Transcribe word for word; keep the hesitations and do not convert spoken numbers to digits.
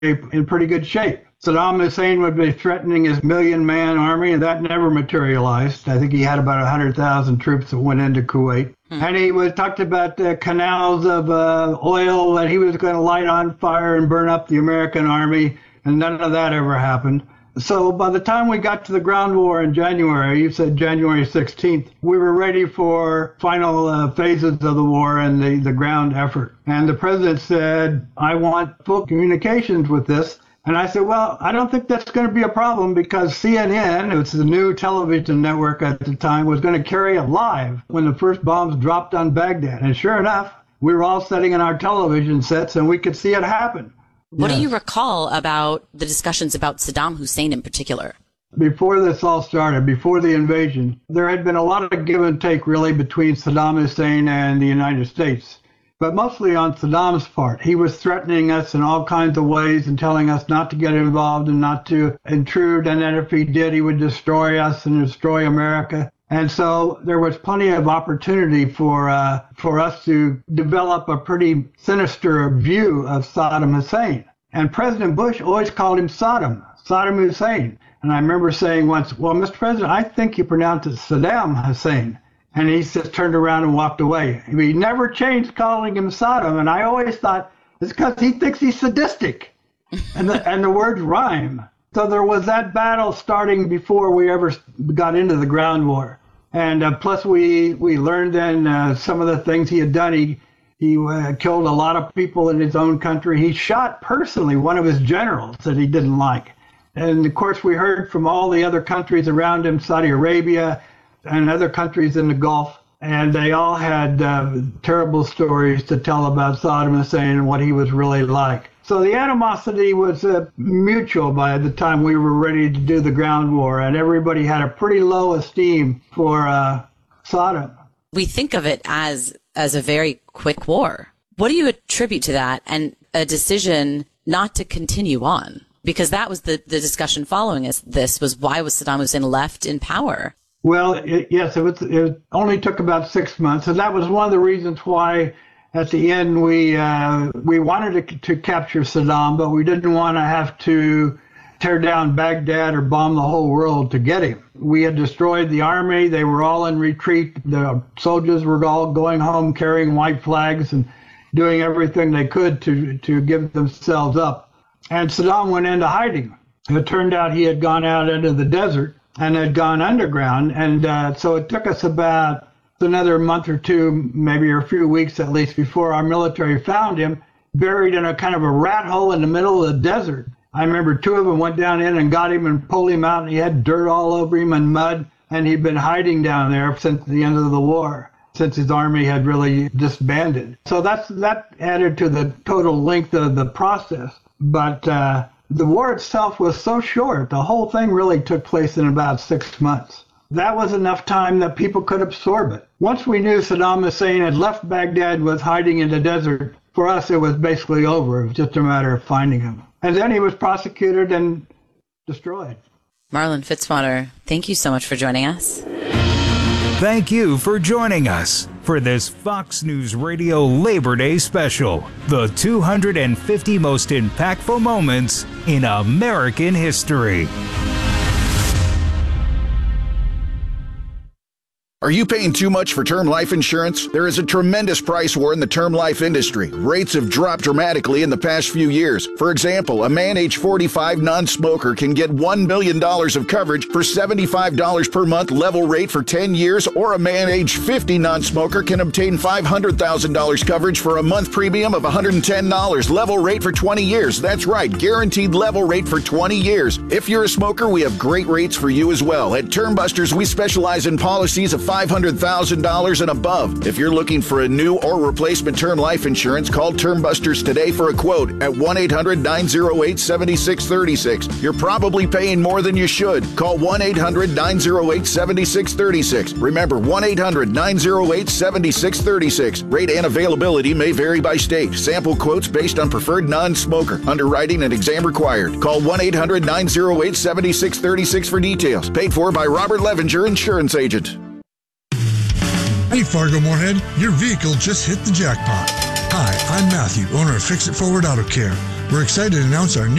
in pretty good shape. Saddam Hussein would be threatening his million-man army, and that never materialized. I think he had about one hundred thousand troops that went into Kuwait. Hmm. And he was talked about the canals of uh, oil that he was going to light on fire and burn up the American army, and none of that ever happened. So by the time we got to the ground war in January, you said January sixteenth, we were ready for final uh, phases of the war and the, the ground effort. And the president said, I want full communications with this. And I said, well, I don't think that's going to be a problem because C N N, it was the new television network at the time, was going to carry it live when the first bombs dropped on Baghdad. And sure enough, we were all sitting in our television sets and we could see it happen. What yes. do you recall about the discussions about Saddam Hussein in particular? Before this all started, before the invasion, there had been a lot of give and take really between Saddam Hussein and the United States. But mostly on Saddam's part. He was threatening us in all kinds of ways and telling us not to get involved and not to intrude. And then if he did, he would destroy us and destroy America. And so there was plenty of opportunity for uh, for us to develop a pretty sinister view of Saddam Hussein. And President Bush always called him Saddam, Saddam Hussein. And I remember saying once, well, Mister President, I think you pronounce it Saddam Hussein. And he just turned around and walked away. He never changed calling him Saddam. And I always thought it's because he thinks he's sadistic. and, the, and the words rhyme. So there was that battle starting before we ever got into the ground war. And uh, plus we, we learned then uh, some of the things he had done. He, he uh, killed a lot of people in his own country. He shot personally one of his generals that he didn't like. And of course we heard from all the other countries around him, Saudi Arabia, and other countries in the Gulf, and they all had uh, terrible stories to tell about Saddam Hussein and what he was really like. So the animosity was uh, mutual by the time we were ready to do the ground war, and everybody had a pretty low esteem for uh, Saddam. We think of it as as a very quick war. What do you attribute to that and a decision not to continue on? Because that was the, the discussion following us. This was why was Saddam Hussein left in power? Well, it, yes, it, was, it only took about six months, and that was one of the reasons why, at the end, we uh, we wanted to, to capture Saddam, but we didn't want to have to tear down Baghdad or bomb the whole world to get him. We had destroyed the army; they were all in retreat. The soldiers were all going home carrying white flags and doing everything they could to to give themselves up. And Saddam went into hiding. It turned out he had gone out into the desert and had gone underground. And uh, so it took us about another month or two, maybe a few weeks at least, before our military found him, buried in a kind of a rat hole in the middle of the desert. I remember two of them went down in and got him and pulled him out, and he had dirt all over him and mud, and he'd been hiding down there since the end of the war, since his army had really disbanded. So that's that added to the total length of the process. But uh, the war itself was so short. The whole thing really took place in about six months. That was enough time that people could absorb it. Once we knew Saddam Hussein had left Baghdad, was hiding in the desert, for us it was basically over. It was just a matter of finding him. And then he was prosecuted and destroyed. Marlin Fitzwater, thank you so much for joining us. Thank you for joining us for this Fox News Radio Labor Day special, the two hundred fifty most impactful moments in American history. Are you paying too much for term life insurance? There is a tremendous price war in the term life industry. Rates have dropped dramatically in the past few years. For example, a man age forty-five non-smoker can get one million dollars of coverage for seventy-five dollars per month level rate for ten years, or a man age fifty non-smoker can obtain five hundred thousand dollars coverage for a month premium of one hundred ten dollars level rate for twenty years. That's right, guaranteed level rate for twenty years. If you're a smoker, we have great rates for you as well. At Term Busters, we specialize in policies of five hundred thousand dollars and above. If you're looking for a new or replacement term life insurance, call Term Busters today for a quote at one eight hundred nine oh eight seven six three six. You're probably paying more than you should. Call one eight hundred nine oh eight seven six three six. Remember, one eight hundred nine oh eight seven six three six. Rate and availability may vary by state. Sample quotes based on preferred non-smoker. Underwriting and exam required. Call one eight hundred nine oh eight seven six three six for details. Paid for by Robert Levenger, insurance agent. Hey Fargo Moorhead, your vehicle just hit the jackpot. Hi, I'm Matthew, owner of Fix It Forward Auto Care. We're excited to announce our new